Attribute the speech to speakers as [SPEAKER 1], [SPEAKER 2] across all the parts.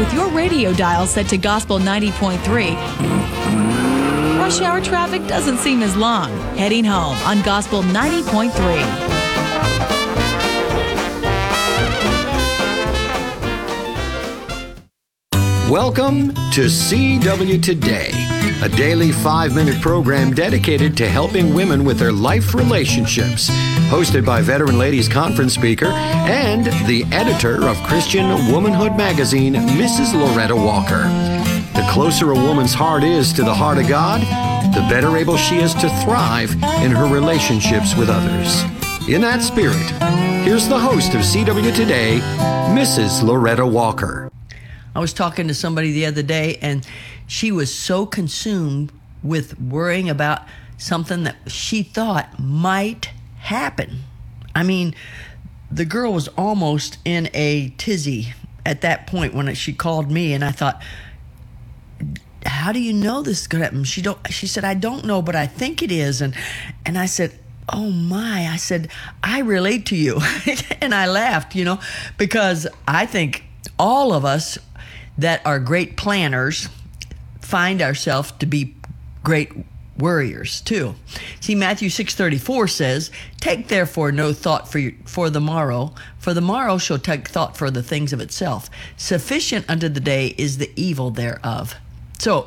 [SPEAKER 1] With your radio dial set to Gospel 90.3, rush hour traffic doesn't seem as long. Heading home on Gospel 90.3.
[SPEAKER 2] Welcome to CW Today, a daily 5-minute program dedicated to helping women with their life relationships. Hosted by Veteran Ladies Conference speaker and the editor of Christian Womanhood magazine, Mrs. Loretta Walker. The closer a woman's heart is to the heart of God, the better able she is to thrive in her relationships with others. In that spirit, here's the host of CW Today, Mrs. Loretta Walker.
[SPEAKER 3] I was talking to somebody the other day, and she was so consumed with worrying about something that she thought might happen. I mean, the girl was almost in a tizzy at that point when she called me, and I thought, how do you know this is going to happen? She said, I don't know, but I think it is. And I said, oh my, I said, I relate to you. And I laughed, because I think all of us that are great planners find ourselves to be great worriers too. See, Matthew 6:34 says, "Take therefore no thought for the morrow, for the morrow shall take thought for the things of itself. Sufficient unto the day is the evil thereof." So,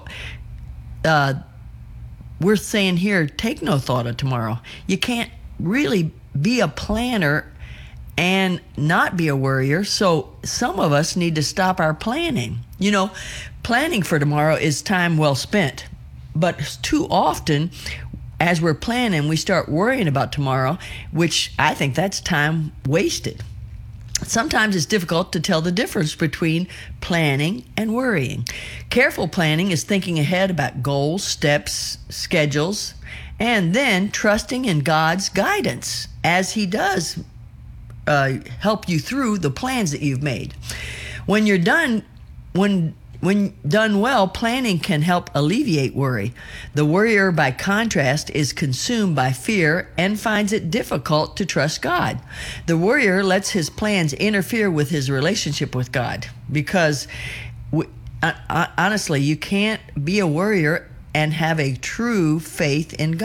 [SPEAKER 3] we're saying here, take no thought of tomorrow. You can't really be a planner and not be a worrier. So some of us need to stop our planning. Planning for tomorrow is time well spent. But too often, as we're planning, we start worrying about tomorrow, which I think that's time wasted. Sometimes it's difficult to tell the difference between planning and worrying. Careful planning is thinking ahead about goals, steps, schedules, and then trusting in God's guidance as He does help you through the plans that you've made. When done well, planning can help alleviate worry. The worrier, by contrast, is consumed by fear and finds it difficult to trust God. The worrier lets his plans interfere with his relationship with God, because honestly, you can't be a worrier and have a true faith in God.